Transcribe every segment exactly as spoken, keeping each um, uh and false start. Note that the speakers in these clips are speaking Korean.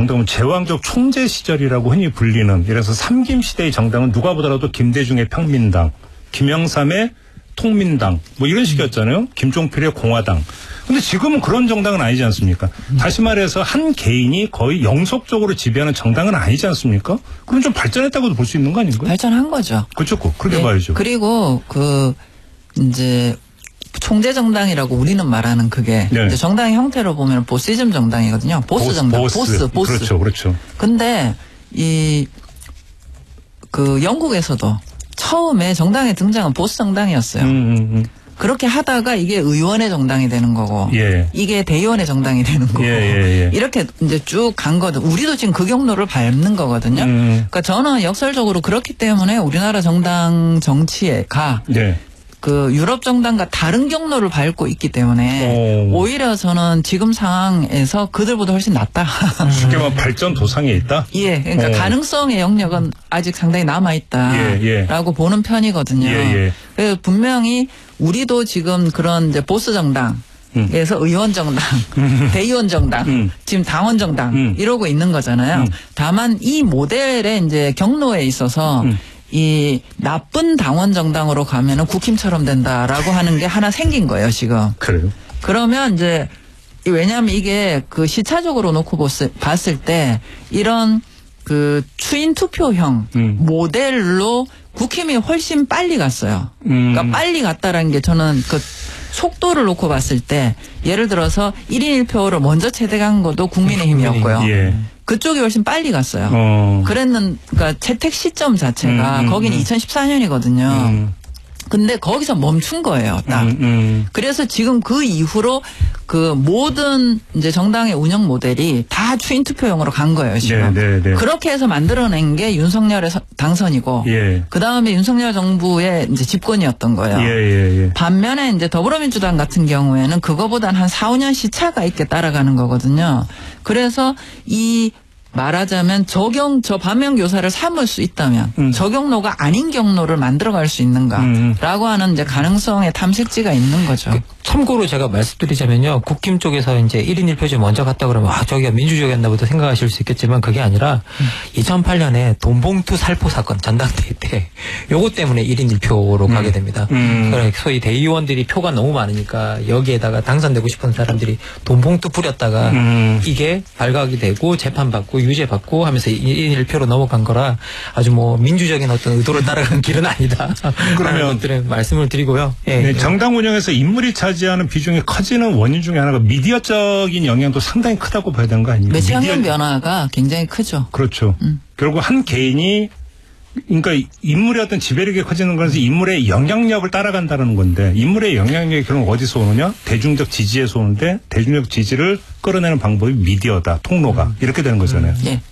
정당은 제왕적 총재 시절이라고 흔히 불리는, 이래서 삼김시대의 정당은 누가 보더라도 김대중의 평민당, 김영삼의 통민당 뭐 이런 식이었잖아요. 김종필의 공화당. 근데 지금은 그런 정당은 아니지 않습니까? 음. 다시 말해서 한 개인이 거의 영속적으로 지배하는 정당은 아니지 않습니까? 그럼 좀 발전했다고도 볼 수 있는 거 아닌가요? 발전한 거죠. 그렇죠. 그렇게 네. 봐야죠. 그리고 그 이제 총재 정당이라고 우리는 말하는 그게 네. 이제 정당의 형태로 보면 보시즘 정당이거든요. 보스, 보스 정당. 보스, 보스. 보스. 그렇죠. 그렇죠. 근데 이 그 영국에서도 처음에 정당의 등장은 보스 정당이었어요. 음, 음, 음. 그렇게 하다가 이게 의원의 정당이 되는 거고, 예. 이게 대의원의 정당이 되는 거고, 예, 예, 예. 이렇게 이제 쭉 간 거든. 우리도 지금 그 경로를 밟는 거거든요. 음. 그러니까 저는 역설적으로 그렇기 때문에 우리나라 정당 정치가 예. 그 유럽 정당과 다른 경로를 밟고 있기 때문에 오. 오히려 저는 지금 상황에서 그들보다 훨씬 낫다. 쉽게 말하면 발전 도상에 있다? 예. 그러니까 오. 가능성의 영역은 아직 상당히 남아있다라고 예, 예. 보는 편이거든요. 예, 예. 그래서 분명히 우리도 지금 그런 이제 보스 정당 에서 음. 의원 정당, 음. 대의원 정당, 음. 지금 당원 정당 음. 이러고 있는 거잖아요. 음. 다만 이 모델의 이제 경로에 있어서 음. 이 나쁜 당원 정당으로 가면은 국힘처럼 된다라고 하는 게 하나 생긴 거예요, 지금. 그래요? 그러면 이제 왜냐하면 이게 그 시차적으로 놓고 봤을, 봤을 때 이런 그 추인 투표형 음. 모델로 국힘이 훨씬 빨리 갔어요. 음. 그러니까 빨리 갔다라는 게 저는 그 속도를 놓고 봤을 때 예를 들어서 일 인 일 표를 먼저 채택한 것도 국민의힘이었고요. 예. 그쪽이 훨씬 빨리 갔어요. 어. 그랬는, 그러니까 채택 시점 자체가 음, 음, 거기는 음. 이천십사 년이거든요. 음. 근데 거기서 멈춘 거예요, 딱. 음, 음. 그래서 지금 그 이후로 그 모든 이제 정당의 운영 모델이 다 추인 투표용으로 간 거예요, 지금. 네, 네, 네. 그렇게 해서 만들어낸 게 윤석열의 당선이고, 예. 그 다음에 윤석열 정부의 이제 집권이었던 거예요. 예, 예, 예. 반면에 이제 더불어민주당 같은 경우에는 그거보단 한 사, 오 년 시차가 있게 따라가는 거거든요. 그래서 이 말하자면 적용, 저 반면교사를 삼을 수 있다면 음. 저 경로가 아닌 경로를 만들어갈 수 있는가라고 음. 하는 이제 가능성의 탐색지가 있는 거죠. 그, 참고로 제가 말씀드리자면요. 국힘 쪽에서 이제 일 인 일 표제 먼저 갔다 그러면 아, 저기가 민주적이었나보다 생각하실 수 있겠지만 그게 아니라 음. 이천팔 년에 돈봉투 살포 사건 전당대회 때 요거 때문에 일 인 일 표로 음. 가게 됩니다. 음. 그러니까 소위 대의원들이 표가 너무 많으니까 여기에다가 당선되고 싶은 사람들이 돈봉투 뿌렸다가 음. 이게 발각이 되고 재판받고 유죄받고 하면서 일 인 일 표로 넘어간 거라 아주 뭐 민주적인 어떤 의도를 따라간 길은 아니다. 그러면 것들은 말씀을 드리고요. 예. 네, 정당 운영에서 인물이 차지하는 비중이 커지는 원인 중에 하나가 미디어적인 영향도 상당히 크다고 봐야 되는 거 아닙니까? 매체 환경 변화가 굉장히 크죠. 그렇죠. 음. 결국 한 개인이 그러니까 인물의 어떤 지배력이 커지는 것은 인물의 영향력을 따라간다는 건데 인물의 영향력이 결국 어디서 오느냐? 대중적 지지에서 오는데 대중적 지지를 끌어내는 방법이 미디어다. 통로가. 음. 이렇게 되는 거잖아요. 음. 예.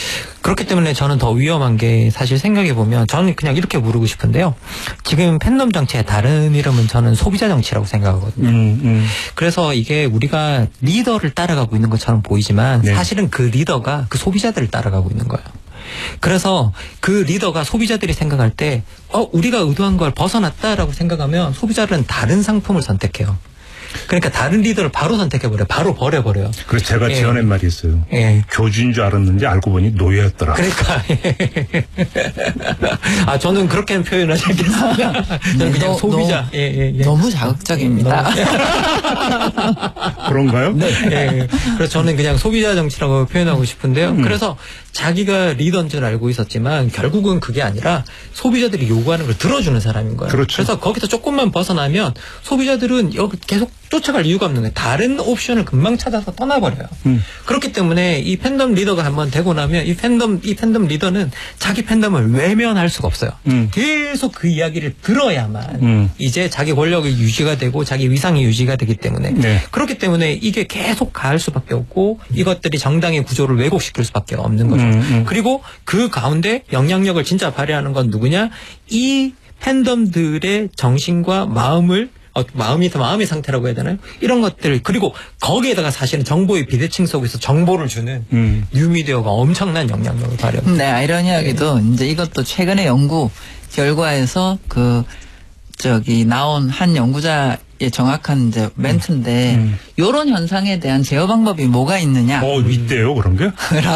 그렇기 때문에 저는 더 위험한 게 사실 생각해 보면 저는 그냥 이렇게 물고 싶은데요. 지금 팬덤 정치의 다른 이름은 저는 소비자 정치라고 생각하거든요. 음, 음. 그래서 이게 우리가 리더를 따라가고 있는 것처럼 보이지만 네. 사실은 그 리더가 그 소비자들을 따라가고 있는 거예요. 그래서 그 리더가 소비자들이 생각할 때 어, 우리가 의도한 걸 벗어났다라고 생각하면 소비자들은 다른 상품을 선택해요. 그러니까 다른 리더를 바로 선택해버려요. 바로 버려버려요. 그래서 제가 예. 지어낸 말이 있어요. 예. 교주인 줄 알았는지 알고 보니 노예였더라. 그러니까. 예. 아, 저는 그렇게는 표현하지 않겠습니다. 저는 그냥 너, 소비자. 너, 예, 예, 예. 너무 자극적입니다. 그런가요? 네. 예. 그래서 저는 그냥 소비자 정치라고 표현하고 싶은데요. 음. 그래서 자기가 리더인 줄 알고 있었지만 결국은 그게 아니라 소비자들이 요구하는 걸 들어주는 사람인 거예요. 그렇죠. 그래서 거기서 조금만 벗어나면 소비자들은 여기 계속 쫓아갈 이유가 없는 거예요. 다른 옵션을 금방 찾아서 떠나버려요. 음. 그렇기 때문에 이 팬덤 리더가 한번 되고 나면 이 팬덤 이 팬덤 리더는 자기 팬덤을 외면할 수가 없어요. 음. 계속 그 이야기를 들어야만 음. 이제 자기 권력이 유지가 되고 자기 위상이 유지가 되기 때문에 네. 그렇기 때문에 이게 계속 가할 수밖에 없고 이것들이 정당의 구조를 왜곡시킬 수밖에 없는 거죠. 음, 음. 그리고 그 가운데 영향력을 진짜 발휘하는 건 누구냐? 이 팬덤들의 정신과 마음을 어, 마음이 더 마음의 상태라고 해야 되나요? 이런 것들 그리고 거기에다가 사실은 정보의 비대칭 속에서 정보를 주는 음. 뉴미디어가 엄청난 영향력을 발휘합니다. 네, 아이러니하게도 네. 이제 이것도 최근의 연구 결과에서 그 저기 나온 한 연구자의 정확한 이제 멘트인데 음. 음. 이런 현상에 대한 제어 방법이 뭐가 있느냐? 어, 있대요 그런 게?